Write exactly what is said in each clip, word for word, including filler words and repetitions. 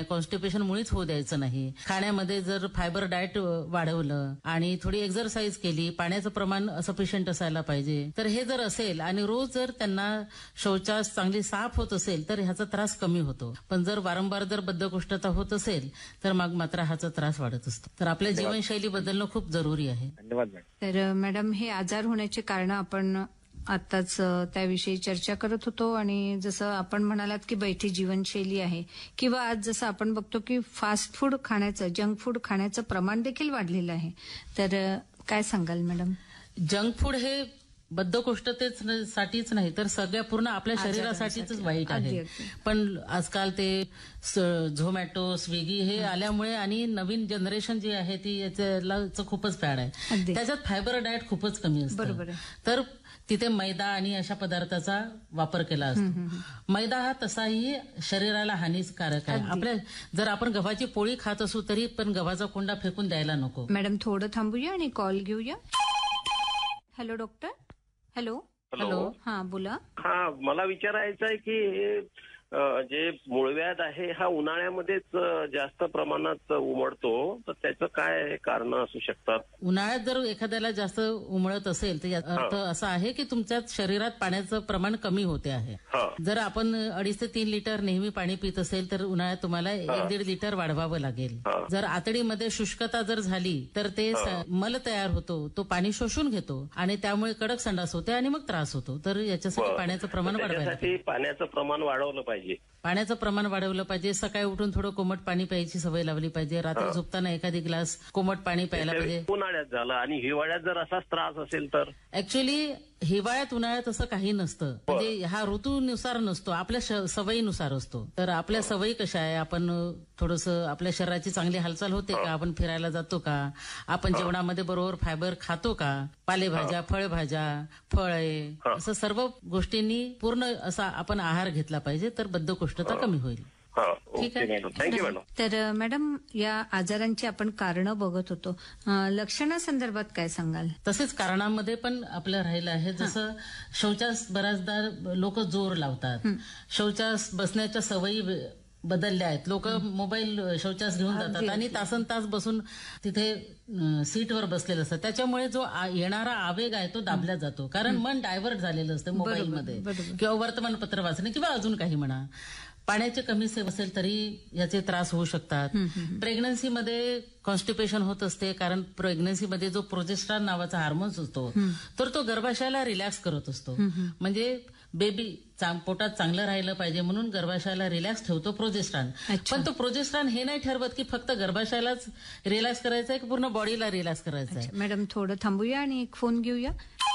Constipation मुळीच होऊ द्यायचं नाही. खाण्यामध्ये जर फायबर डाएट वाढवलं आणि थोडी एक्सरसाइज केली, पाण्याचं प्रमाण सफिशियंट असायला पाहिजे. तर हे जर असेल आणि रोज जर त्यांना शौचास चांगली साफ होत असेल तर ह्याचा त्रास कमी होतो. पण जर वारंवार जर बद्धकोष्ठता होत असेल तर मग मात्र ह्याचा त्रास वाढत असतो. तर आपल्या जीवनशैली बदलणं खूप जरुरी आहे. धन्यवाद मॅडम. तर मॅडम, हे आजार होण्याचे कारण आपण आताच त्याविषयी चर्चा करत होतो आणि जसं आपण म्हणालात की बैठी जीवनशैली आहे किंवा आज जसं आपण बघतो की फास्ट फूड खाण्याचं, जंक फूड खाण्याचं प्रमाण देखील वाढलेलं आहे. तर काय सांगाल मॅडम? जंक फूड हे बद्धकोष्ठतेच साठीच नाही तर सगळ्या पूर्ण आपल्या शरीरासाठीच वाईट आहे. पण आजकाल ते झोमॅटो, स्विगी हे आल्यामुळे आणि नवीन जनरेशन जी आहे ती याच्याला खूपच फॅड आहे. त्याच्यात फायबर डाएट खूपच कमी असतं. तर तिथे मैदा आणि अशा पदार्थाचा वापर केला असतो. मैदा हा तसाही शरीराला हानिकारक आहे. आपल्या जर आपण गव्हाची पोळी खात असू तरी पण गव्हाचा कोंडा फेकून द्यायला नको. मॅडम, थोडं थांबूया आणि कॉल घेऊया. Hello doctor. हॅलो. हॅलो. हा बोला. हा, मला विचारायचं आहे की हे जे मूळव्याध आहे हा उन्हाळ्यामध्येच जास्त प्रमाणात उमटतो, तर त्याचं काय कारण असू शकतात? उन्हाळ्यात जर एखाद्याला जास्त उमळत असेल तर याचा अर्थ असा आहे की तुमच्या शरीरात पाण्याचं प्रमाण कमी होते आहे. जर आपण अडीच ते तीन लिटर नेहमी पाणी पित असेल तर उन्हाळ्यात तुम्हाला एक दीड लिटर वाढवावं लागेल. जर आतडीमध्ये शुष्कता जर झाली तर ते मल तयार होतो, तो पाणी शोषून घेतो आणि त्यामुळे कडक संडास होते आणि मग त्रास होतो. तर याच्यासाठी पाण्याचं प्रमाण वाढवायला पाण्याचं प्रमाण वाढवलं पाहिजे. पाण्याचं प्रमाण वाढवलं पाहिजे. सकाळी उठून थोडं कोमट पाणी प्यायची सवय लावली पाहिजे. रात्री झोपताना एखादी ग्लास कोमट पाणी प्यायला पाहिजे. उन्हाळ्यात झालं आणि हिवाळ्यात जर असाच त्रास असेल तर? ऍक्च्युली हिवाळ्यात उन्हाळ्यात असं काही नसतं. म्हणजे हा ऋतूनुसार नसतो, आपल्या सवयीनुसार असतो. तर आपल्या सवयी कशा आहे, आपण थोडंसं आपल्या शरीराची चांगली हालचाल होते का, आपण फिरायला जातो का, आपण जेवणामध्ये बरोबर फायबर खातो का, पालेभाज्या, फळभाज्या, फळे, असं सर्व गोष्टींनी पूर्ण असा आपण आहार घेतला पाहिजे तर बद्धकोष्ठता कमी होईल. ठीक आहे. Thank you madam. तर मॅडम, या आजारांची आपण कारणं बघत होतो. लक्षणासंदर्भात काय सांगाल? तसेच कारणांमध्ये पण आपलं राहिलं आहे. जसं शौचास बऱ्याचदा लोक जोर लावतात. शौचास बसण्याच्या सवयी बदलल्या आहेत. लोक मोबाईल शौचास घेऊन जातात आणि तासन तास बसून तिथे सीटवर बसलेले असतात. त्याच्यामुळे जो येणारा आवेग आहे तो दाबला जातो. कारण मन डायव्हर्ट झालेलं असतं मोबाईलमध्ये किंवा वर्तमानपत्र वाचणे किंवा अजून काही म्हणा. पाण्याचे कमी सेवन असेल तरी याचे त्रास होऊ शकतात. प्रेग्नन्सीमध्ये कॉन्स्टिपेशन होत असते कारण प्रेग्नन्सीमध्ये जो प्रोजेस्ट्रॉन नावाचा हार्मोन्स असतो तर तो गर्भाशयाला रिलॅक्स करत असतो. म्हणजे बेबी पोटात चांगलं राहिलं पाहिजे म्हणून गर्भाशयाला रिलॅक्स ठेवतो प्रोजेस्ट्रॉन. पण तो प्रोजेस्ट्रॉन हे नाही ठरवत की फक्त गर्भाशयालाच रिलॅक्स करायचं आहे की पूर्ण बॉडीला रिलॅक्स करायचं आहे. मॅडम, थोडं थांबूया आणि एक फोन घेऊया.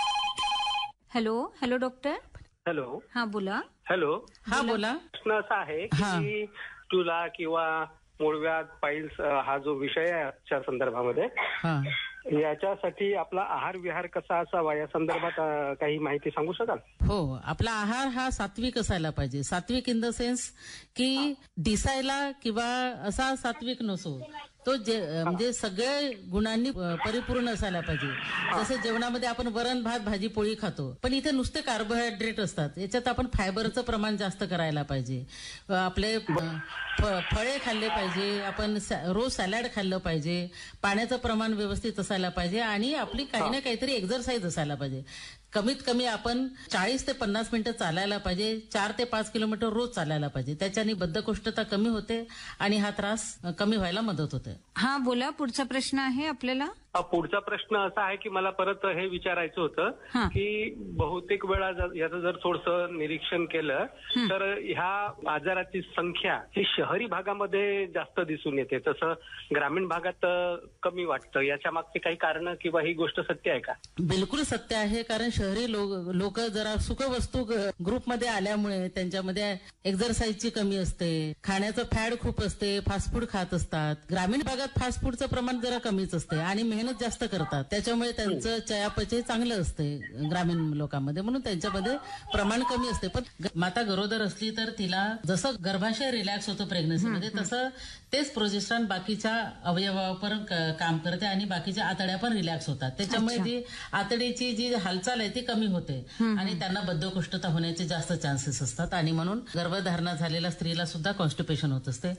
हॅलो. Hello doctor. हॅलो. हा बोला. हॅलो. हा बोला. प्रश्न असा आहे की तुला किंवा मूळव्याध, पाईल्स हा जो विषय आहे आजच्या संदर्भामध्ये, याच्यासाठी आपला आहार विहार कसा असावा या संदर्भात काही माहिती सांगू शकाल? हो, आपला आहार हा सात्विक असायला पाहिजे. सात्विक इन द सेन्स की दिसायला किंवा असा सात्विक नसो, तो म्हणजे सगळे गुणांनी परिपूर्ण असायला पाहिजे. जसं जेवणामध्ये आपण वरण भात भाजी पोळी खातो पण इथे नुसते कार्बोहायड्रेट असतात. याच्यात आपण फायबरचं प्रमाण जास्त करायला पाहिजे. आपले फळे खाल्ले पाहिजे, आपण रोज सॅलड खाल्लं पाहिजे, पाण्याचं प्रमाण व्यवस्थित असायला पाहिजे आणि आपली काही ना काहीतरी एक्सरसाइज असायला पाहिजे. कमीत कमी आपण चाळीस ते पन्नास मिनिटं चालायला पाहिजे. चार ते पाच किलोमीटर रोज चालायला पाहिजे. त्याच्याने बद्धकोष्ठता कमी होते आणि हा त्रास कमी व्हायला मदत होते. हा बोला, पुढचा प्रश्न आहे आपल्याला. पुढचा प्रश्न असा आहे की मला परत हे विचारायचं होतं की बहुतेक वेळा याचं जर थोडंसं निरीक्षण केलं तर ह्या आजाराची संख्या ही शहरी भागामध्ये जास्त दिसून येते, तसं ग्रामीण भागात कमी वाटतं. याच्या मागचे काही कारण किंवा ही गोष्ट सत्य आहे का? बिलकुल सत्य आहे. कारण शहरी लोक जरा सुखवस्तू ग्रुपमध्ये आल्यामुळे त्यांच्यामध्ये एक्सरसाइजची कमी असते, खाण्याचं फॅड खूप असते, फास्ट फूड खात असतात. ग्रामीण भागात फास्ट फूडचं प्रमाण जरा कमीच असते आणि मेहनत जास्त करतात. त्याच्यामुळे त्यांचं चयापचय चांगलं असते ग्रामीण लोकांमध्ये, म्हणून त्यांच्यामध्ये प्रमाण कमी असते. पण माता गरोदर असली तर तिला जसं गर्भाशय रिलॅक्स होतं प्रेग्नन्सीमध्ये तसं तेच प्रोजेस्ट्रॉन बाकीच्या अवयवावर काम करते आणि बाकीच्या आतड्या पण रिलॅक्स होतात. त्याच्यामुळे जी आतडीची जी हालचाल आहे ती कमी होते आणि त्यांना बद्धकोष्ठता होण्याचे जास्त चान्सेस असतात आणि म्हणून गर्भधारणा झालेल्या स्त्रीला सुद्धा कॉन्स्टिपेशन होत असते.